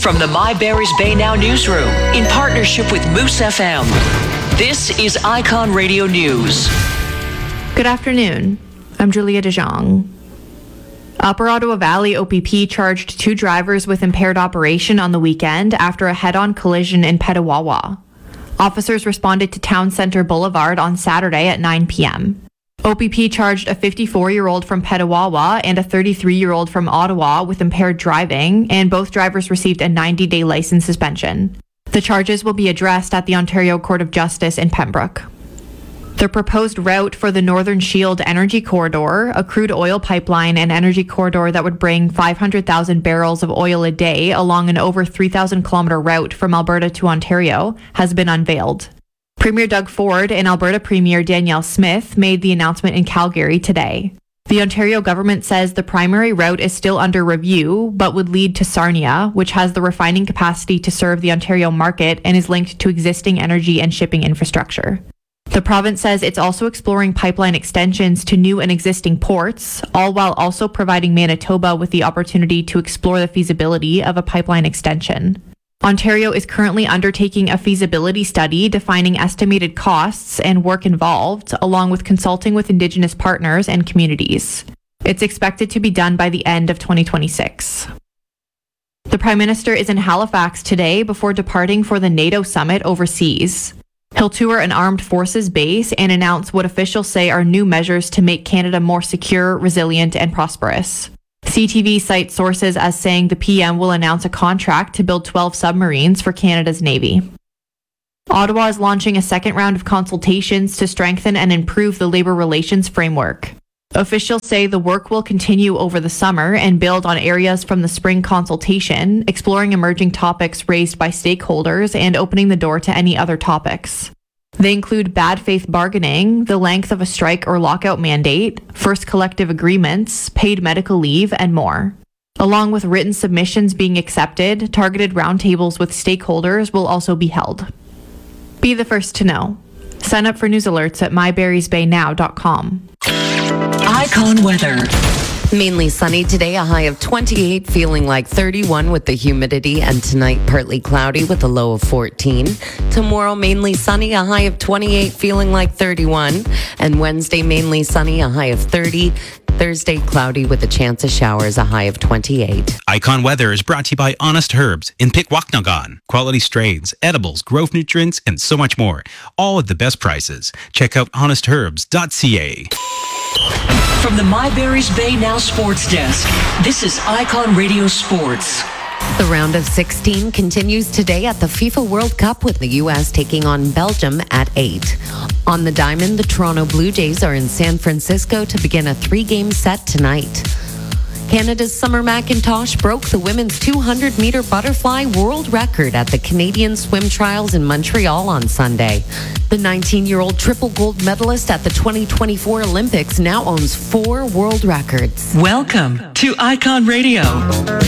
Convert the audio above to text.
From the My Barry's Bay Now newsroom, in partnership with Moose FM, this is Icon Radio News. Good afternoon. I'm Julia DeJong. Upper Ottawa Valley OPP charged 2 drivers with impaired operation on the weekend after a head-on collision in Petawawa. Officers responded to Town Centre Boulevard on Saturday at 9 p.m. OPP charged a 54-year-old from Petawawa and a 33-year-old from Ottawa with impaired driving, and both drivers received a 90-day license suspension. The charges will be addressed at the Ontario Court of Justice in Pembroke. The proposed route for the Northern Shield Energy Corridor, a crude oil pipeline and energy corridor that would bring 500,000 barrels of oil a day along an over 3,000-kilometer route from Alberta to Ontario, has been unveiled. Premier Doug Ford and Alberta Premier Danielle Smith made the announcement in Calgary today. The Ontario government says the primary route is still under review, but would lead to Sarnia, which has the refining capacity to serve the Ontario market and is linked to existing energy and shipping infrastructure. The province says it's also exploring pipeline extensions to new and existing ports, all while also providing Manitoba with the opportunity to explore the feasibility of a pipeline extension. Ontario is currently undertaking a feasibility study defining estimated costs and work involved, along with consulting with Indigenous partners and communities. It's expected to be done by the end of 2026. The Prime Minister is in Halifax today before departing for the NATO summit overseas. He'll tour an armed forces base and announce what officials say are new measures to make Canada more secure, resilient, and prosperous. CTV cites sources as saying the PM will announce a contract to build 12 submarines for Canada's Navy. Ottawa is launching a second round of consultations to strengthen and improve the labour relations framework. Officials say the work will continue over the summer and build on areas from the spring consultation, exploring emerging topics raised by stakeholders and opening the door to any other topics. They include bad faith bargaining, the length of a strike or lockout mandate, first collective agreements, paid medical leave, and more. Along with written submissions being accepted, targeted roundtables with stakeholders will also be held. Be the first to know. Sign up for news alerts at mybarrysbaynow.com. Icon weather. Mainly sunny today, a high of 28, feeling like 31 with the humidity, and tonight partly cloudy with a low of 14. Tomorrow mainly sunny, a high of 28, feeling like 31. And Wednesday mainly sunny, a high of 30. Thursday cloudy with a chance of showers, a high of 28. Icon Weather is brought to you by Honest Herbs in Pikwaknagan. Quality strains, edibles, growth nutrients, and so much more. All at the best prices. Check out honestherbs.ca. From the My Barry's Bay Now Sports Desk, this is Icon Radio Sports. The round of 16 continues today at the FIFA World Cup, with the U.S. taking on Belgium at 8. On the diamond, the Toronto Blue Jays are in San Francisco to begin a 3-game set tonight. Canada's Summer McIntosh broke the women's 200-meter butterfly world record at the Canadian Swim Trials in Montreal on Sunday. The 19-year-old triple gold medalist at the 2024 Olympics now owns 4 world records. Welcome to Icon Radio.